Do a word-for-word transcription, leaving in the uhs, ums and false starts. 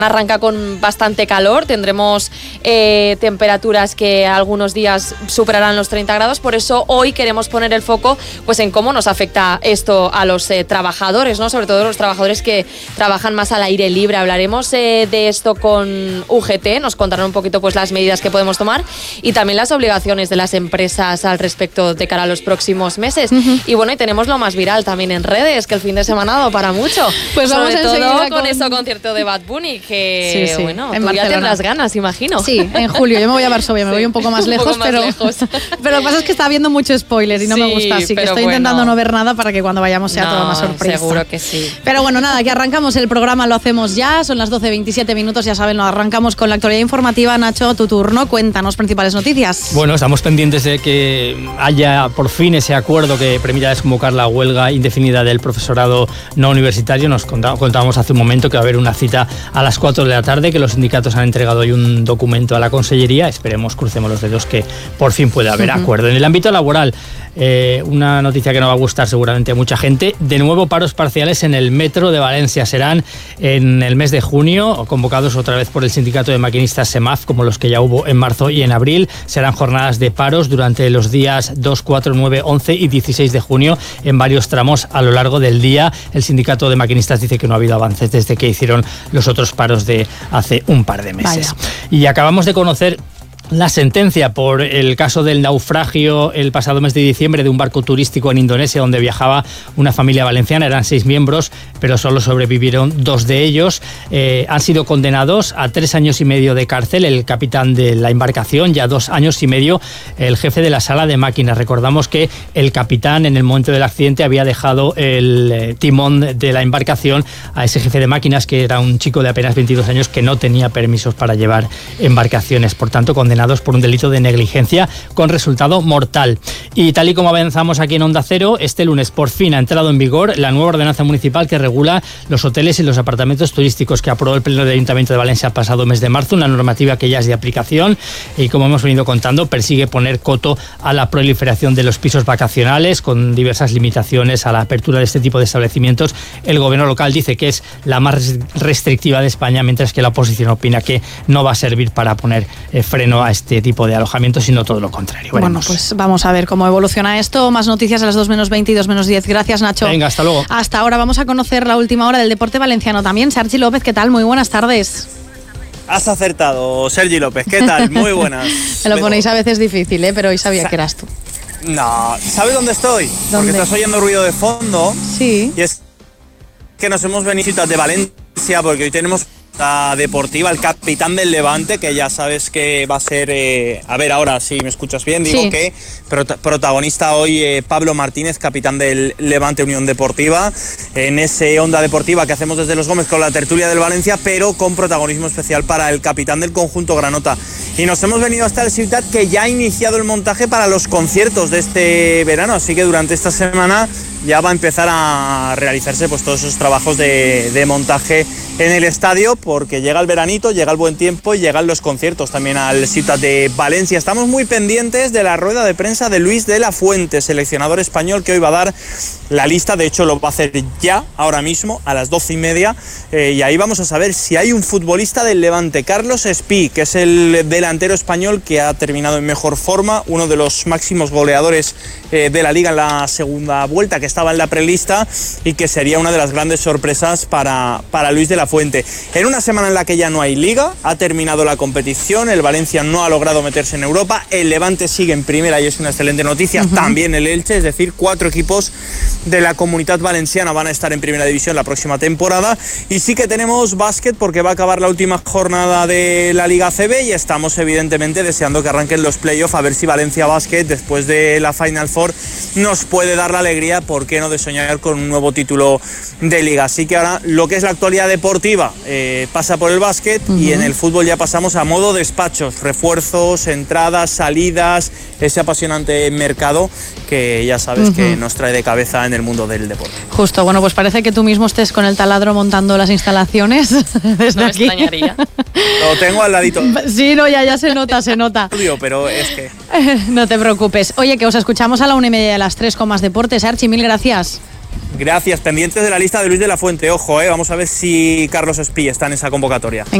arranca con bastante calor, tendremos eh, temperaturas que algunos días superarán los treinta grados, por eso hoy queremos poner el foco pues en cómo nos afecta esto a los eh, trabajadores, ¿no? Sobre todo los trabajadores que trabajan más al aire libre. Hablaremos eh, de esto con U G T, nos contarán un poquito pues las medidas que podemos tomar y también las obligaciones de las empresas al respecto de cara a los próximos meses. Uh-huh. Y bueno, y tenemos lo más viral también en redes, que el fin de semana ha dado para mucho. Pues vamos sobre todo con, con ese concierto de Bad Bunny, que sí, sí, bueno, tú ya tendrás ganas, imagino. Sí, en julio. Yo me voy a Varsovia, me sí, voy un poco más lejos, poco más pero, lejos. Pero lo que pasa es que está habiendo mucho spoiler y no sí, me gusta, así que estoy bueno. intentando no ver nada para que cuando vayamos sea no, toda una sorpresa. Seguro que sí. Pero bueno, nada, que arrancamos el programa, lo hacemos ya, son las doce veintisiete minutos, ya saben, lo arrancamos con la actualidad informativa. Nacho, tu turno, cuéntanos principales noticias. Bueno, estamos pendientes de que haya por fin ese acuerdo que permita desconvocar la huelga indefinida del profesorado no universitario. Nos contábamos hace un momento que va a haber una cita a las cuatro de la tarde, que los sindicatos han entregado hoy un documento a la Consellería. Esperemos, crucemos los dedos, que por fin pueda haber uh-huh. acuerdo. En el ámbito laboral, eh, una noticia que no va a gustar seguramente a mucha gente. De nuevo paros parciales en el metro de Valencia. Serán en el mes de junio, convocados otra vez por el sindicato de maquinistas SEMAF, como los que ya hubo en marzo y en abril. Serán jornadas de paros durante los días dos, cuatro, nueve, once y dieciséis de junio en varios tramos a lo largo del día. El sindicato de maquinistas dice que no ha habido avances desde que hicieron los otros paros de hace un par de meses. Vaya. Y acabamos de conocer la sentencia por el caso del naufragio el pasado mes de diciembre de un barco turístico en Indonesia donde viajaba una familia valenciana. Eran seis miembros, pero solo sobrevivieron dos de ellos. Eh, han sido condenados a tres años y medio de cárcel el capitán de la embarcación y a dos años y medio el jefe de la sala de máquinas. Recordamos que el capitán en el momento del accidente había dejado el eh, timón de la embarcación a ese jefe de máquinas, que era un chico de apenas veintidós años que no tenía permisos para llevar embarcaciones. Por tanto, condenado por un delito de negligencia con resultado mortal. Y tal y como avanzamos aquí en Onda Cero, este lunes por fin ha entrado en vigor la nueva ordenanza municipal que regula los hoteles y los apartamentos turísticos, que aprobó el Pleno del Ayuntamiento de Valencia el pasado mes de marzo, una normativa que ya es de aplicación y, como hemos venido contando, persigue poner coto a la proliferación de los pisos vacacionales con diversas limitaciones a la apertura de este tipo de establecimientos. El gobierno local dice que es la más restrictiva de España, mientras que la oposición opina que no va a servir para poner eh, freno a este tipo de alojamiento, sino todo lo contrario. Veremos. Bueno, pues vamos a ver cómo evoluciona esto. Más noticias a las dos menos veinte y dos menos diez. Gracias, Nacho. Venga, hasta luego. Hasta ahora vamos a conocer la última hora del deporte valenciano también. Sergi López, ¿qué tal? Muy buenas tardes. Has acertado, Sergi López. ¿Qué tal? Muy buenas. Me lo ponéis a veces difícil, ¿eh? Pero hoy sabía Sa- que eras tú. No, ¿sabes dónde estoy? ¿Dónde? Porque estás oyendo ruido de fondo. Sí. Y es que nos hemos venido de Valencia porque hoy tenemos la deportiva, el capitán del Levante, que ya sabes que va a ser, eh, a ver ahora si me escuchas bien, digo sí. que prota- protagonista hoy eh, Pablo Martínez, capitán del Levante Unión Deportiva, en ese Onda Deportiva que hacemos desde Los Gómez con la tertulia del Valencia, pero con protagonismo especial para el capitán del conjunto granota. Y nos hemos venido hasta el Ciutat, que ya ha iniciado el montaje para los conciertos de este verano, así que durante esta semana ya va a empezar a realizarse pues todos esos trabajos de, de montaje en el estadio, porque llega el veranito, llega el buen tiempo y llegan los conciertos también al Ciutat de Valencia. Estamos muy pendientes de la rueda de prensa de Luis de la Fuente, seleccionador español, que hoy va a dar la lista. De hecho lo va a hacer ya, ahora mismo, a las doce y media, eh, y ahí vamos a saber si hay un futbolista del Levante, Carlos Espí, que es el delantero español que ha terminado en mejor forma, uno de los máximos goleadores eh, de la liga en la segunda vuelta, que estaba en la prelista y que sería una de las grandes sorpresas para, para Luis de la Fuente. En una semana en la que ya no hay liga, ha terminado la competición, el Valencia no ha logrado meterse en Europa, el Levante sigue en primera y es una excelente noticia, uh-huh. también el Elche, es decir, cuatro equipos de la Comunitat Valenciana van a estar en primera división la próxima temporada. Y sí que tenemos básquet, porque va a acabar la última jornada de la Liga A C B y estamos evidentemente deseando que arranquen los playoffs, a ver si Valencia Basket, después de la Final Four, nos puede dar la alegría, por qué no, de soñar con un nuevo título de liga. Así que ahora lo que es la actualidad deportiva eh, pasa por el básquet, uh-huh. y en el fútbol ya pasamos a modo despachos, refuerzos, entradas, salidas, ese apasionante mercado que ya sabes uh-huh. que nos trae de cabeza en el mundo del deporte. Justo, bueno, pues parece que tú mismo estés con el taladro montando las instalaciones desde no me aquí. extrañaría. Lo tengo al ladito. Sí, no, ya, ya se nota, se nota. Pero es que... No te preocupes. Oye, que os escuchamos a la una y media de las tres con más deportes. Archi, mil gracias. Gracias, pendientes de la lista de Luis de la Fuente, ojo, eh, vamos a ver si Carlos Espí está en esa convocatoria.